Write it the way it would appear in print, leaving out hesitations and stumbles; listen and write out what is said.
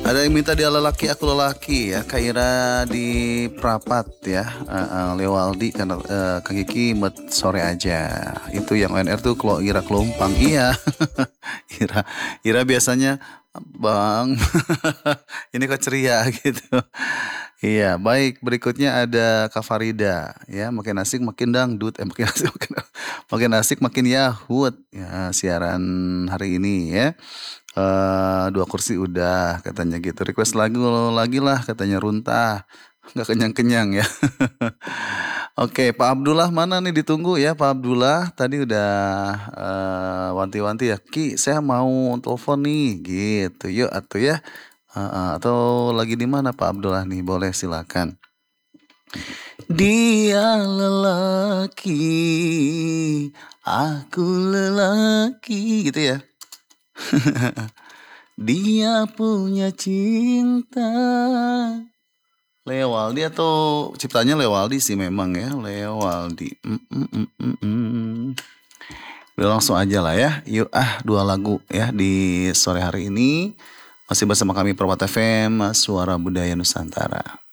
Ada yang minta dia lelaki, aku lelaki ya. Kak Ira di Prapat ya. Lewaldi karena Kak Kiki sore aja. Itu yang ONR tuh kalau Ira Kelompang. Iya. Ira Ira biasanya Bang. Ini kok ceria gitu. Iya, baik. Berikutnya ada Kak Farida ya. Makin asik makin dangdut. Makin asik makin asik makin yahut. Ya, siaran hari ini ya. Dua kursi udah katanya gitu. Request lagu lagi lah katanya Runtah. Nggak kenyang-kenyang ya. Oke, Pak Abdullah mana nih ditunggu ya Pak Abdullah. Tadi udah wanti-wanti ya. Ki, saya mau telepon nih gitu. Yuk atuh ya. Atau lagi di mana Pak Abdullah nih? Boleh silakan. Dia lelaki, aku lelaki gitu ya. Dia punya cinta. Lewaldi atau ciptanya Lewaldi sih memang ya. Lewaldi. Udah langsung aja lah ya. Yuk dua lagu ya di sore hari ini. Masih bersama kami Perwata FM, Suara Budaya Nusantara.